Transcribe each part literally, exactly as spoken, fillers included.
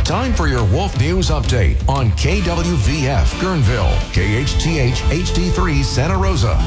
Time for your Wolf News Update on K W V F Guerneville, K H T H H D three Santa Rosa.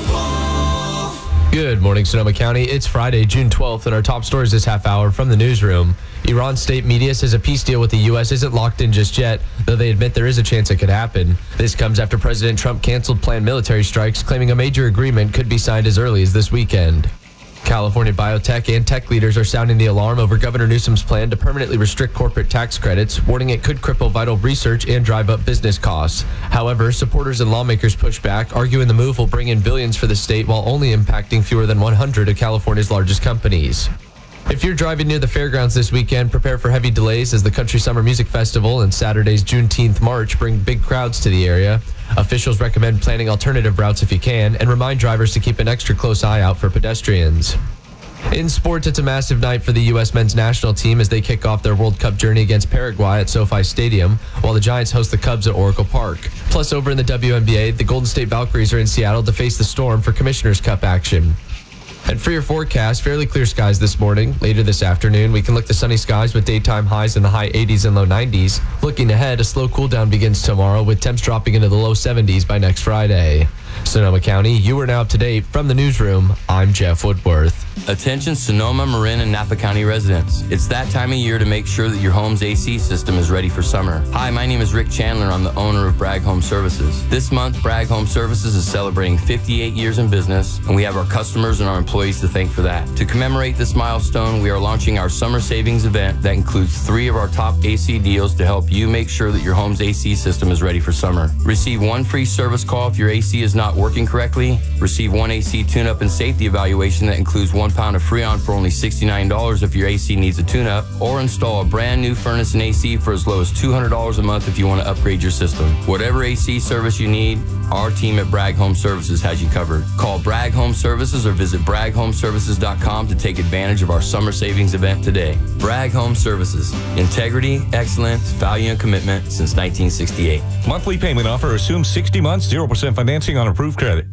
Good morning, Sonoma County. It's Friday, June twelfth, and our top stories this half hour from the newsroom. Iran state media says a peace deal with the U S isn't locked in just yet, though they admit there is a chance it could happen. This comes after President Trump canceled planned military strikes, claiming a major agreement could be signed as early as this weekend. California biotech and tech leaders are sounding the alarm over Governor Newsom's plan to permanently restrict corporate tax credits, warning it could cripple vital research and drive up business costs. However, supporters and lawmakers push back, arguing the move will bring in billions for the state while only impacting fewer than one hundred of California's largest companies. If you're driving near the fairgrounds this weekend, prepare for heavy delays as the Country Summer Music Festival and Saturday's Juneteenth March bring big crowds to the area. Officials recommend planning alternative routes if you can and remind drivers to keep an extra close eye out for pedestrians. In sports, it's a massive night for the U S men's national team as they kick off their World Cup journey against Paraguay at SoFi Stadium, while the Giants host the Cubs at Oracle Park. Plus, over in the W N B A, the Golden State Valkyries are in Seattle to face the Storm for Commissioner's Cup action. And for your forecast, fairly clear skies this morning. Later this afternoon, we can look to sunny skies with daytime highs in the high eighties and low nineties. Looking ahead, a slow cool down begins tomorrow with temps dropping into the low seventies by next Friday. Sonoma County, you are now up to date. From the newsroom, I'm Jeff Woodworth. Attention Sonoma, Marin, and Napa County residents. It's that time of year to make sure that your home's A C system is ready for summer. Hi, my name is Rick Chandler. I'm the owner of Bragg Home Services. This month, Bragg Home Services is celebrating fifty-eight years in business, and we have our customers and our employees to thank for that. To commemorate this milestone, we are launching our summer savings event that includes three of our top A C deals to help you make sure that your home's A C system is ready for summer. Receive one free service call if your A C is not working correctly. Receive one A C tune-up and safety evaluation that includes one pound of Freon for only sixty-nine dollars if your A C needs a tune-up, or install a brand new furnace and A C for as low as two hundred dollars a month if you want to upgrade your system. Whatever A C service you need, our team at Bragg Home Services has you covered. Call Bragg Home Services or visit bragg home services dot com to take advantage of our summer savings event today. Bragg Home Services. Integrity, excellence, value, and commitment since nineteen sixty-eight. Monthly payment offer assumes sixty months, zero percent financing on approved credit.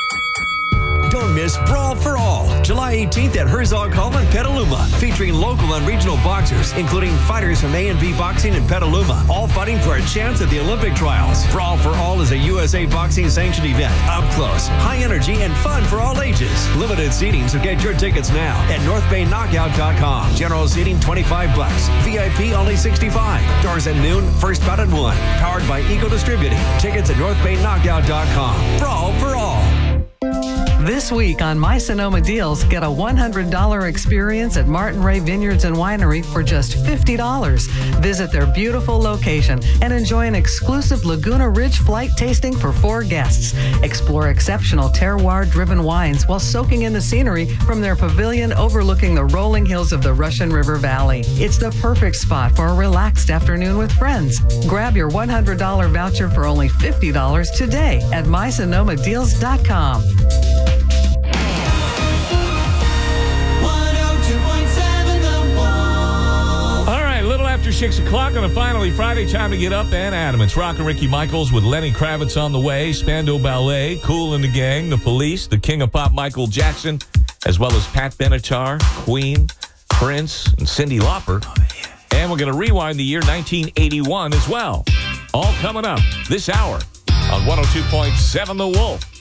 Don't miss Brawl for All, July eighteenth at Herzog Hall in Petaluma, featuring local and regional boxers, including fighters from A and B Boxing in Petaluma, all fighting for a chance at the Olympic trials. Brawl for All is a U S A Boxing sanctioned event, up close, high energy, and fun for all ages. Limited seating, so get your tickets now at north bay knockout dot com. General seating twenty-five bucks, V I P only sixty-five. Doors at noon, first bout at one. Powered by Eco Distributing. Tickets at north bay knockout dot com. Brawl for All. This week on My Sonoma Deals, get a one hundred dollars experience at Martin Ray Vineyards and Winery for just fifty dollars. Visit their beautiful location and enjoy an exclusive Laguna Ridge flight tasting for four guests. Explore exceptional terroir-driven wines while soaking in the scenery from their pavilion overlooking the rolling hills of the Russian River Valley. It's the perfect spot for a relaxed afternoon with friends. Grab your one hundred dollars voucher for only fifty dollars today at my sonoma deals dot com. After six o'clock on a finally Friday, time to get up and at 'em. It's Rock and Ricky Michaels with Lenny Kravitz on the way, Spandau Ballet, Kool and the Gang, The Police, the King of Pop Michael Jackson, as well as Pat Benatar, Queen, Prince, and Cyndi Lauper. And we're going to rewind the year nineteen eighty-one as well. All coming up this hour on one oh two point seven The Wolf.